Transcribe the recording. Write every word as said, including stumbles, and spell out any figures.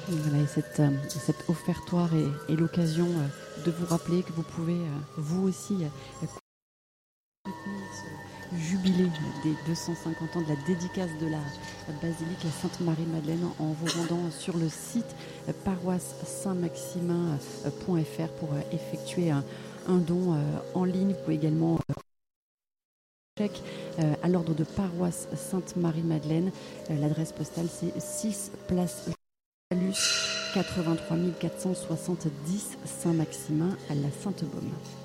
Voilà, et cette, euh, cet offertoire est, est l'occasion euh, de vous rappeler que vous pouvez, euh, vous aussi, euh, soutenir ce jubilé des deux cent cinquante ans de la dédicace de la basilique Sainte-Marie-Madeleine en vous rendant sur le site euh, paroisse saint maximin point f r pour euh, effectuer un, un don euh, en ligne. Vous pouvez également euh, chèque euh, à l'ordre de paroisse Sainte-Marie-Madeleine. Euh, l'adresse postale, c'est six place Jalus, quatre-vingt-trois mille quatre cent soixante-dix Saint-Maximin à la Sainte-Baume.